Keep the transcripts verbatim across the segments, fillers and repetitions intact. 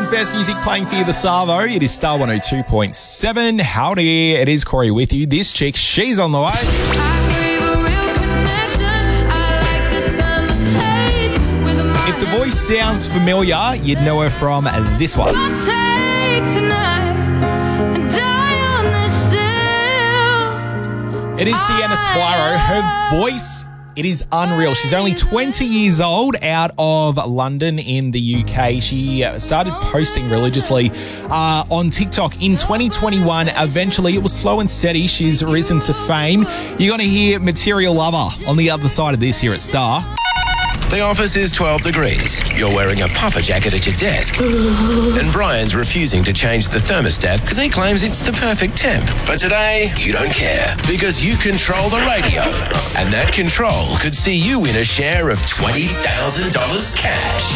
Cairns Best Music playing for you this Savo. It is Star one oh two point seven. Howdy, it is Corey with you. This chick, she's on the way. If the voice sounds familiar, you'd know her from this one. It is Sienna Spyro. Her voice, it is unreal. She's only twenty years old, out of London in the U K. She started posting religiously uh, on TikTok in twenty twenty-one. Eventually, it was slow and steady. She's risen to fame. You're going to hear Material Lover on the other side of this here at Star. The office is twelve degrees. You're wearing a puffer jacket at your desk. And Brian's refusing to change the thermostat because he claims it's the perfect temp. But today, you don't care because you control the radio. And that control could see you win a share of twenty thousand dollars cash.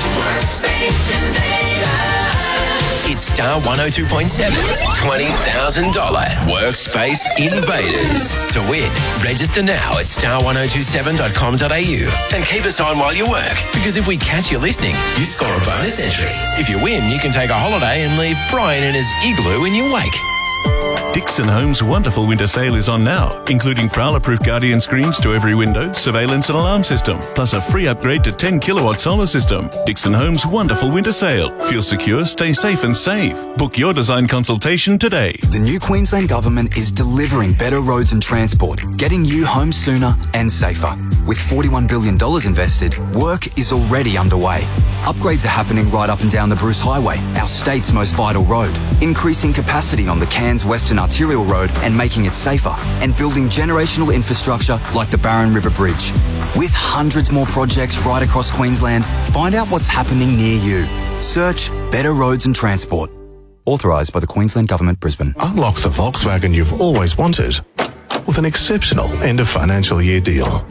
It's Star one oh two point seven's twenty thousand dollars Workspace Invaders. To win, register now at star ten twenty-seven dot com dot a u and keep us on while you work, because if we catch you listening, you score a bonus entry. If you win, you can take a holiday and leave Brian in his igloo in your wake. Dixon Homes' wonderful winter sale is on now, including Prowler-proof Guardian screens to every window, surveillance and alarm system, plus a free upgrade to ten kilowatt solar system. Dixon Homes' wonderful winter sale. Feel secure, stay safe and save. Book your design consultation today. The new Queensland Government is delivering better roads and transport, getting you home sooner and safer. With forty-one billion dollars invested, work is already underway. Upgrades are happening right up and down the Bruce Highway, our state's most vital road, increasing capacity on the Cairns Western Arterial Road and making it safer, and building generational infrastructure like the Barron River Bridge. With hundreds more projects right across Queensland, find out what's happening near you. Search Better Roads and Transport. Authorised by the Queensland Government, Brisbane. Unlock the Volkswagen you've always wanted with an exceptional end of financial year deal.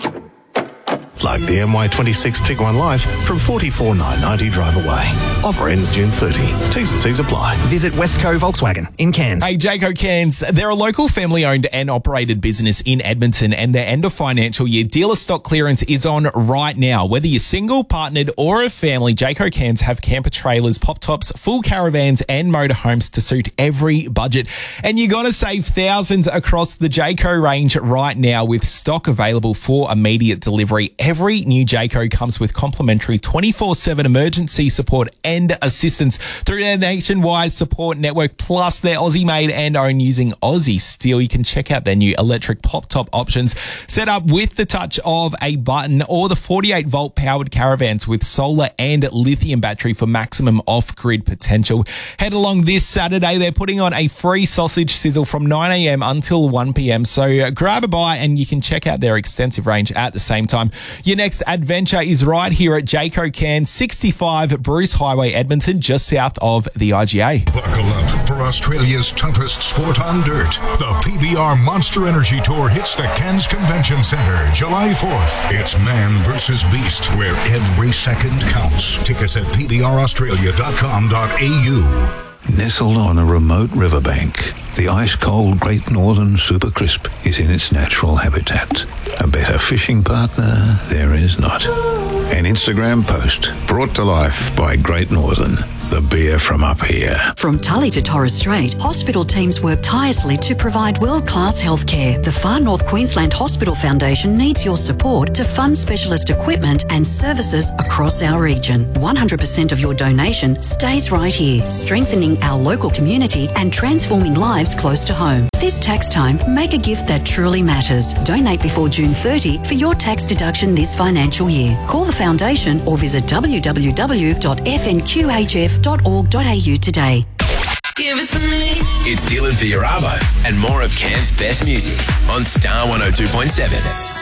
Like the M Y twenty-six Tiguan Life from forty-four thousand nine hundred ninety drive away. Offer ends June thirtieth. T's and C's apply. Visit Westco Volkswagen in Cairns. Hey, Jayco Cairns. They're a local family-owned and operated business in Edmonton, and their end of financial year dealer stock clearance is on right now. Whether you're single, partnered, or a family, Jayco Cairns have camper trailers, pop tops, full caravans, and motorhomes to suit every budget. And you got to save thousands across the Jayco range right now with stock available for immediate delivery. Every new Jayco comes with complimentary twenty-four seven emergency support and assistance through their nationwide support network, plus their Aussie-made and own using Aussie steel. You can check out their new electric pop-top options set up with the touch of a button, or the forty-eight volt powered caravans with solar and lithium battery for maximum off-grid potential. Head along this Saturday. They're putting on a free sausage sizzle from nine a m until one p m, so grab a bite and you can check out their extensive range at the same time. Your next adventure is right here at Jayco Cairns, sixty-five Bruce Highway, Edmonton, just south of the I G A. Buckle up for Australia's toughest sport on dirt. The P B R Monster Energy Tour hits the Cairns Convention Centre July fourth. It's man versus beast, where every second counts. Tickets at p b r australia dot com dot a u. Nestled on a remote riverbank, the ice-cold Great Northern Super Crisp is in its natural habitat. A better fishing partner there is not. An Instagram post brought to life by Great Northern, the beer from up here. From Tully to Torres Strait, hospital teams work tirelessly to provide world-class healthcare. The Far North Queensland Hospital Foundation needs your support to fund specialist equipment and services across our region. one hundred percent of your donation stays right here, strengthening our local community and transforming lives close to home. This tax time, make a gift that truly matters. Donate before June thirtieth for your tax deduction this financial year. Call the foundation or visit w w w dot f n q h f dot org dot a u today. Give it to me. It's Dylan for your Arvo and more of Cairns' best music on Star one oh two point seven.